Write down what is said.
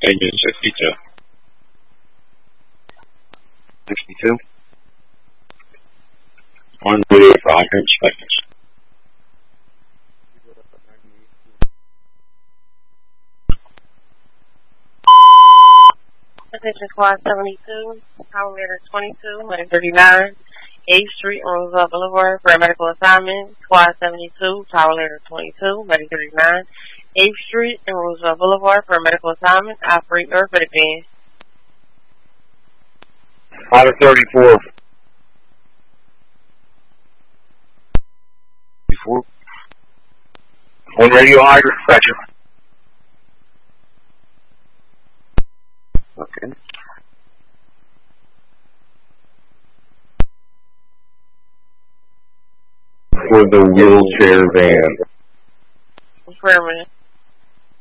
Agent 62. 62. On video for hydrant inspectors. Attention Squad 72, Tower Letter 22, 139, 8th Street on Roosevelt Boulevard for a medical assignment. Squad 72, Tower Letter 22, 139, 8th Street and Roosevelt Boulevard for a medical assignment. Operate Earth at advance. Ladder 34. 34. On radio hydrant pressure. Okay. For the wheelchair van. Affirmative.